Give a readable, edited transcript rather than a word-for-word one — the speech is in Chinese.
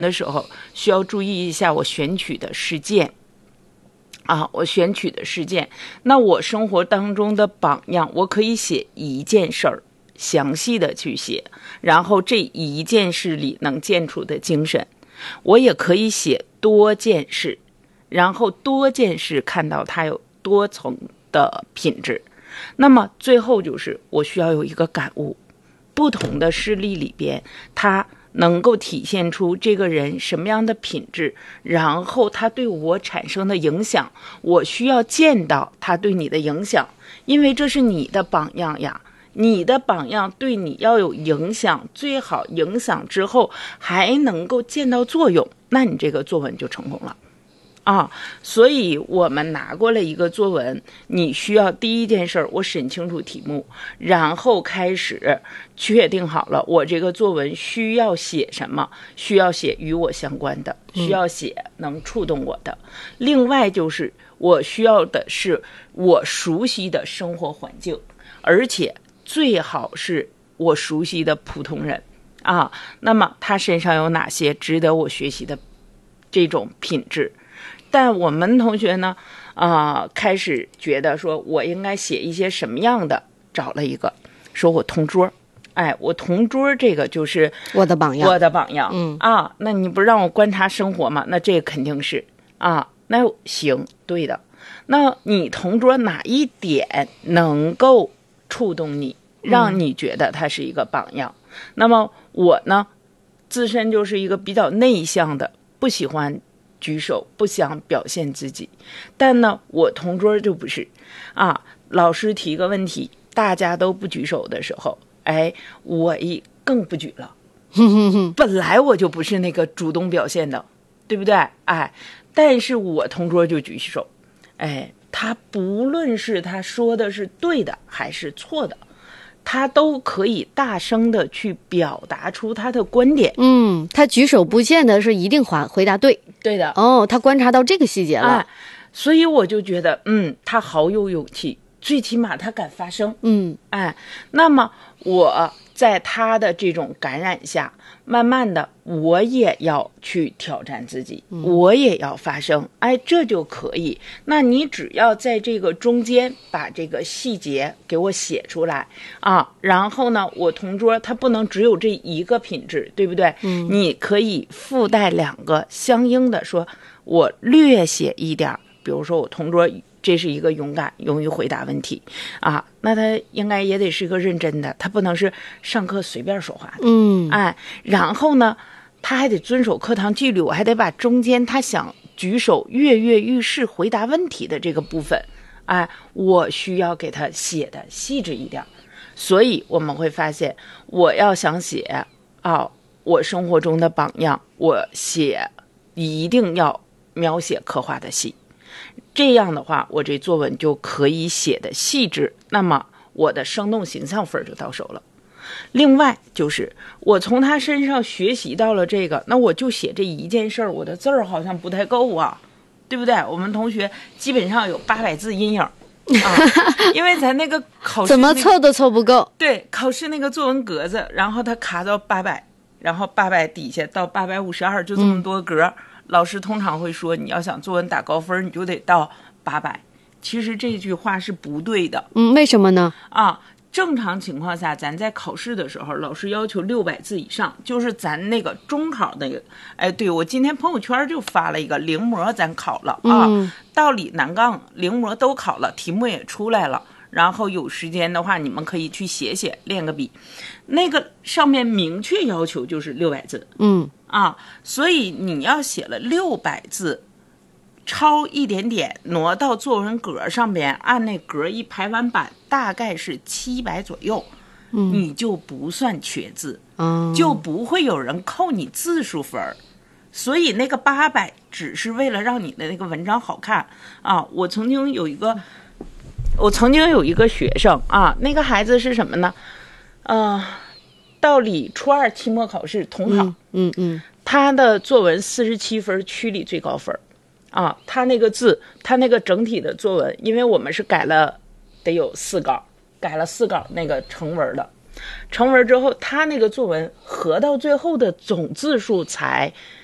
的时候需要注意一下我选取的事件我选取的事件。那我生活当中的榜样，我可以写一件事儿，详细的去写，然后这一件事里能见出的精神。我也可以写多件事，然后多件事看到它有多层的品质。那么最后就是我需要有一个感悟，不同的事例里边，它能够体现出这个人什么样的品质，然后他对我产生的影响，我需要见到他对你的影响，因为这是你的榜样呀。你的榜样对你要有影响，最好影响之后还能够见到作用，那你这个作文就成功了所以我们拿过来一个作文，你需要第一件事我审清楚题目，然后开始确定好了我这个作文需要写什么，需要写与我相关的，需要写能触动我的。另外就是我需要的是我熟悉的生活环境，而且最好是我熟悉的普通人那么他身上有哪些值得我学习的这种品质。但我们同学呢开始觉得说我应该写一些什么样的，找了一个说我同桌，我同桌这个就是我的榜样， 我的榜样那你不是让我观察生活吗？那这个肯定是那行，对的。那你同桌哪一点能够触动你，让你觉得他是一个榜样？那么我呢，自身就是一个比较内向的，不喜欢举手，不想表现自己。但呢，我同桌就不是老师提个问题，大家都不举手的时候，我更不举了。本来我就不是那个主动表现的，对不对？但是我同桌就举手，他不论是他说的是对的还是错的，他都可以大声的去表达出他的观点。 他举手不见得是一定回答对的他观察到这个细节了所以我就觉得他好有勇气，最起码他敢发声。那么我在他的这种感染下，慢慢的我也要去挑战自己，我也要发声，这就可以。那你只要在这个中间把这个细节给我写出来然后呢，我同桌他不能只有这一个品质，对不对？你可以附带两个相应的，说我略写一点，比如说我同桌这是一个勇敢勇于回答问题那他应该也得是个认真的，他不能是上课随便说话的然后呢他还得遵守课堂纪律，我还得把中间他想举手跃跃欲试回答问题的这个部分我需要给他写的细致一点。所以我们会发现，我要想写我生活中的榜样，我写一定要描写刻画的细，这样的话我这作文就可以写的细致，那么我的生动形象分就到手了。另外就是我从他身上学习到了这个，那我就写这一件事儿，我的字儿好像不太够对不对？我们同学基本上有800字阴影因为咱那个考试怎么凑都凑不够。 对，考试那个作文格子，然后他卡到800，然后800底下到852，就这么多格。老师通常会说，你要想作文打高分，你就得到800。其实这句话是不对的。 为什么呢？ 正常情况下，咱在考试的时候，老师要求600字以上，就是咱那个中考那个。对，我今天朋友圈就发了一个临摹，咱考了道理南杠临摹都考了，题目也出来了。然后有时间的话，你们可以去写写，练个笔。那个上面明确要求就是600字。所以你要写了600字，抄一点点，挪到作文格上边，按那格一排完版，大概是700左右，你就不算缺字，就不会有人扣你字数分。所以那个800只是为了让你的那个文章好看我曾经有一个学生那个孩子是什么呢？道理初2期末考试统考，他的作文47分，区里最高分他那个字，他那个整体的作文，因为我们是改了得有4稿，改了4稿那个成文的，成文之后他那个作文合到最后的总字数才